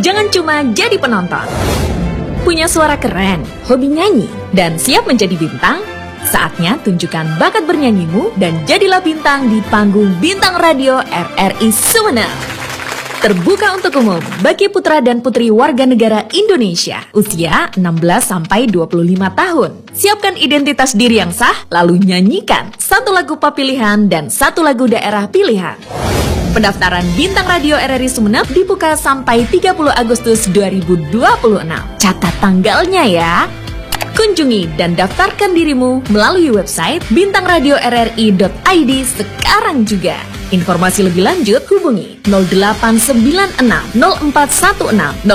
Jangan cuma jadi penonton. Punya suara keren, hobi nyanyi, dan siap menjadi bintang? Saatnya tunjukkan bakat bernyanyimu dan jadilah bintang di panggung Bintang Radio RRI Sumeneb. Terbuka untuk umum bagi putra dan putri warga negara Indonesia usia 16-25 tahun. Siapkan identitas diri yang sah, lalu nyanyikan satu lagu pop pilihan dan satu lagu daerah pilihan. Pendaftaran Bintang Radio RRI Sumeneb dibuka sampai 30 Agustus 2026. Catat tanggalnya ya. Kunjungi dan daftarkan dirimu melalui website bintangradiorri.id sekarang juga. Informasi lebih lanjut hubungi 0896 0416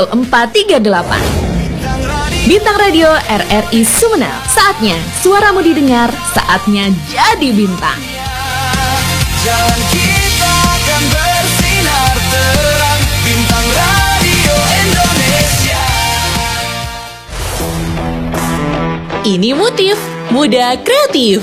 0438. Bintang Radio RRI Sumeneb. Saatnya suaramu didengar, saatnya jadi bintang. Jalan kita akan bersinar terang, Bintang Radio Indonesia. Ini Motif Muda Kreatif.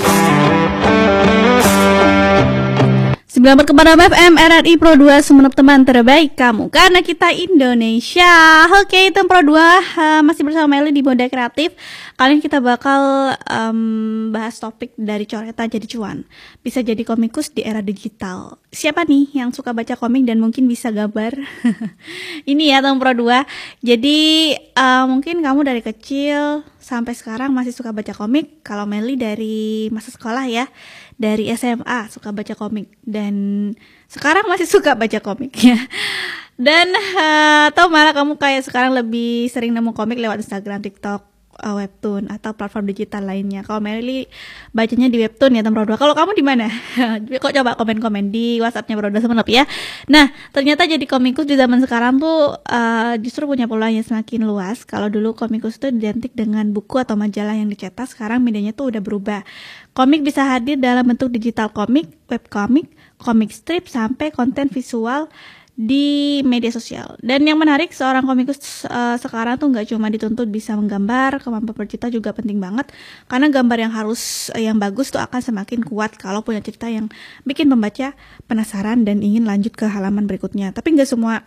94,6 FM RRI Pro 2 Sumeneb, teman terbaik kamu karena kita Indonesia. Oke, itu Pro 2 masih bersama Meli di Muda Kreatif. Kali ini kita bakal bahas topik dari coretan jadi cuan. Bisa jadi komikus di era digital. Siapa nih yang suka baca komik dan mungkin bisa gambar? Ini ya teman Pro 2. Jadi mungkin kamu dari kecil sampai sekarang masih suka baca komik. Kalau Meli dari masa sekolah ya, dari SMA suka baca komik dan sekarang masih suka baca komik ya. Dan atau malah kamu kayak sekarang lebih sering nemu komik lewat Instagram, TikTok, webtoon atau platform digital lainnya. Kalau Meli bacanya di webtoon ya teman Pro 2. Kalau kamu di mana? Kok coba komen-komen di WhatsApp-nya Pro 2 Sumeneb ya. Nah, ternyata jadi komikus di zaman sekarang tuh justru punya peluang yang semakin luas. Kalau dulu komikus itu identik dengan buku atau majalah yang dicetak, sekarang medianya tuh udah berubah. Komik bisa hadir dalam bentuk digital komik, webkomik, komik strip sampai konten visual di media sosial. Dan yang menarik, seorang komikus sekarang tuh nggak cuma dituntut bisa menggambar, kemampuan bercerita juga penting banget. Karena gambar yang bagus tuh akan semakin kuat kalau punya cerita yang bikin pembaca penasaran dan ingin lanjut ke halaman berikutnya. Tapi nggak semua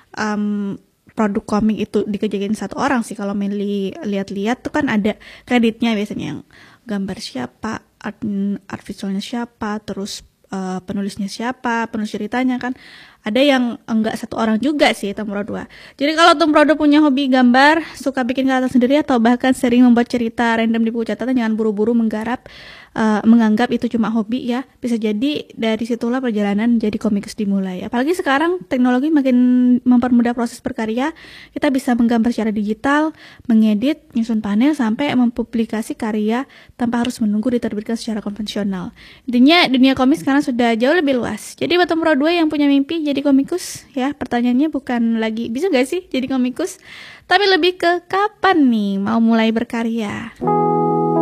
produk komik itu dikerjain satu orang sih. Kalau Meli lihat-lihat tuh kan ada kreditnya biasanya, yang gambar siapa, art visualnya siapa, terus penulisnya siapa, penulis ceritanya kan. Ada yang enggak satu orang juga sih Tom Pro 2. Jadi kalau Tom Pro 2 punya hobi gambar, suka bikin kata sendiri atau bahkan sering membuat cerita random di buku catatan, jangan buru-buru menganggap itu cuma hobi ya. Bisa jadi dari situlah perjalanan jadi komikus dimulai. Apalagi sekarang teknologi makin mempermudah proses berkarya. Kita bisa menggambar secara digital, mengedit, nyusun panel sampai mempublikasi karya tanpa harus menunggu diterbitkan secara konvensional. Intinya dunia komik sekarang sudah jauh lebih luas. Jadi buat Tom Pro 2 yang punya mimpi jadi komikus ya, pertanyaannya bukan lagi bisa gak sih jadi komikus, tapi lebih ke kapan nih mau mulai berkarya.